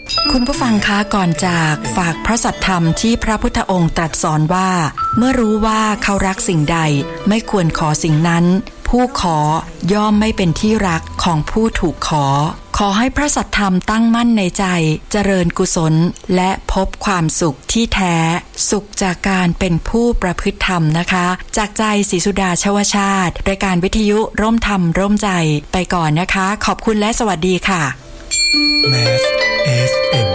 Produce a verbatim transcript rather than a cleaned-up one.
คุณผู้ฟังคะก่อนจากฝากพระสัทธรรมที่พระพุทธองค์ตรัสสอนว่าเมื่อรู้ว่าเขารักสิ่งใดไม่ควรขอสิ่งนั้นผู้ขอย่อมไม่เป็นที่รักของผู้ถูกขอขอให้พระสัทธรรมตั้งมั่นในใจเจริญกุศลและพบความสุขที่แท้สุขจากการเป็นผู้ประพฤติธรรมนะคะจากใจศรีสุดาชวชาติรายการวิทยุร่มธรรมร่มใจไปก่อนนะคะขอบคุณและสวัสดีค่ะ Mass เอฟ เอ็ม